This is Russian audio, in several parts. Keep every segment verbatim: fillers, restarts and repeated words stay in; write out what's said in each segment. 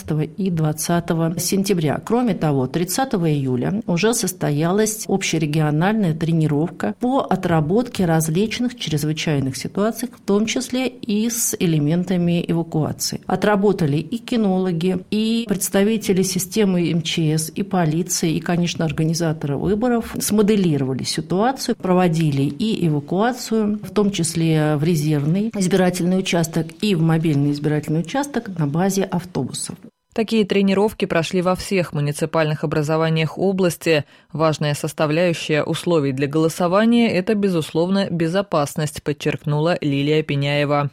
девятнадцатого и двадцатого сентября. Кроме того, тридцатого июля уже состоялась общерегиональная тренировка по отработке различных чрезвычайных ситуаций, в том числе и с элементами эвакуации. Отработали и кинологи, и представители системы эм че эс, и полиции, и, конечно, организаторы выборов. Смоделировали ситуацию, проводили и эвакуацию, в том числе в резервный избирательный участок и в мобильный избирательный участок на базе автобусов. Такие тренировки прошли во всех муниципальных образованиях области. Важная составляющая условий для голосования – это, безусловно, безопасность, подчеркнула Лилия Пеняева.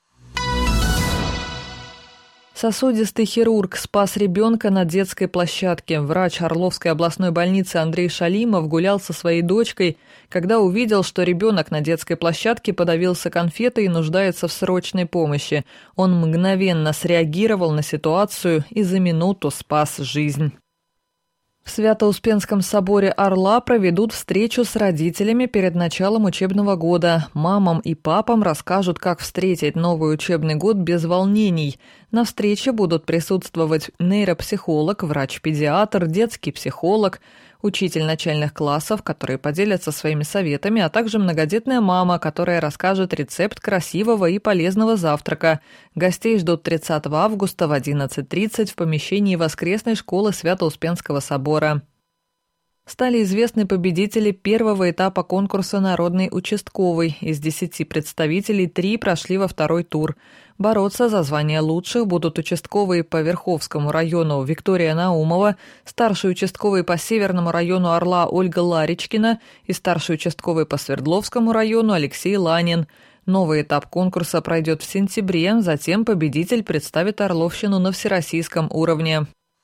Сосудистый хирург спас ребенка на детской площадке. Врач Орловской областной больницы Андрей Шалимов гулял со своей дочкой, когда увидел, что ребенок на детской площадке подавился конфетой и нуждается в срочной помощи. Он мгновенно среагировал на ситуацию и за минуту спас жизнь. В Свято-Успенском соборе Орла проведут встречу с родителями перед началом учебного года. Мамам и папам расскажут, как встретить новый учебный год без волнений. На встрече будут присутствовать нейропсихолог, врач-педиатр, детский психолог, учитель начальных классов, которые поделятся своими советами, а также многодетная мама, которая расскажет рецепт красивого и полезного завтрака. Гостей ждут тридцатого августа в одиннадцать тридцать в помещении воскресной школы Свято-Успенского собора. Стали известны победители первого этапа конкурса «Народный участковый». Из десяти представителей три прошли во второй тур. Бороться за звание лучших будут участковые по Верховскому району Виктория Наумова, старший участковый по Северному району Орла Ольга Ларичкина и старший участковый по Свердловскому району Алексей Ланин. Новый этап конкурса пройдет в сентябре, затем победитель представит Орловщину на всероссийском уровне.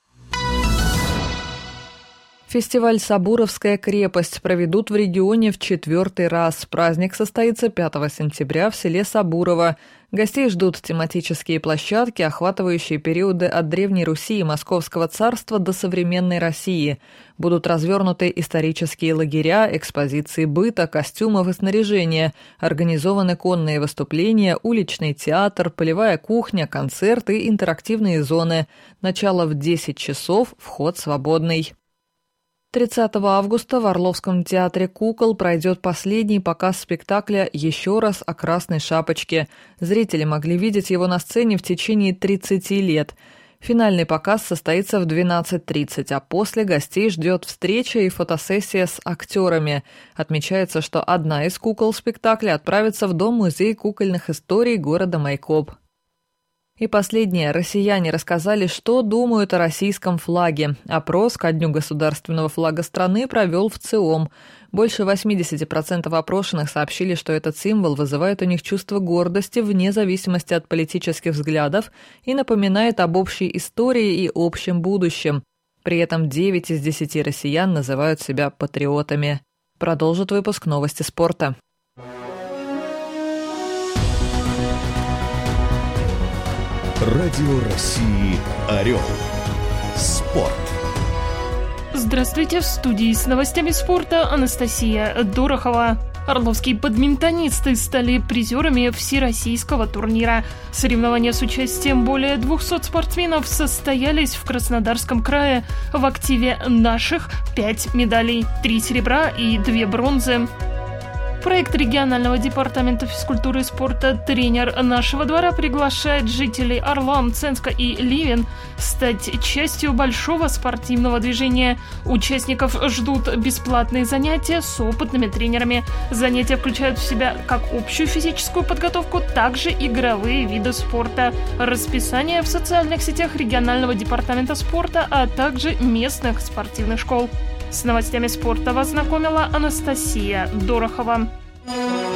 Фестиваль «Сабуровская крепость» проведут в регионе в четвертый раз. Праздник состоится пятого сентября в селе Сабурово. Гостей ждут тематические площадки, охватывающие периоды от Древней Руси и Московского царства до современной России. Будут развернуты исторические лагеря, экспозиции быта, костюмов и снаряжения, организованы конные выступления, уличный театр, полевая кухня, концерты и интерактивные зоны. Начало в десять часов, вход свободный. тридцатого августа в Орловском театре кукол пройдет последний показ спектакля «Еще раз о Красной Шапочке». Зрители могли видеть его на сцене в течение тридцати лет. Финальный показ состоится в двенадцать тридцать, а после гостей ждет встреча и фотосессия с актерами. Отмечается, что одна из кукол спектакля отправится в Дом-музей кукольных историй города Майкоп. И последнее. Россияне рассказали, что думают о российском флаге. Опрос ко дню государственного флага страны провел ВЦИОМ. Больше восемьдесят процентов опрошенных сообщили, что этот символ вызывает у них чувство гордости вне зависимости от политических взглядов и напоминает об общей истории и общем будущем. При этом девять из десяти россиян называют себя патриотами. Продолжит выпуск новости спорта. Радио России «Орел». Спорт. Здравствуйте, в студии с новостями спорта Анастасия Дорохова. Орловские бадминтонисты стали призерами всероссийского турнира. Соревнования с участием более двухсот спортсменов состоялись в Краснодарском крае. В активе наших пять медалей, три серебра и две бронзы. Проект регионального департамента физкультуры и спорта «Тренер нашего двора» приглашает жителей Орла, Мценска и Ливен стать частью большого спортивного движения. Участников ждут бесплатные занятия с опытными тренерами. Занятия включают в себя как общую физическую подготовку, так и игровые виды спорта. Расписание в социальных сетях регионального департамента спорта, а также местных спортивных школ. С новостями спорта вас знакомила Анастасия Дорохова.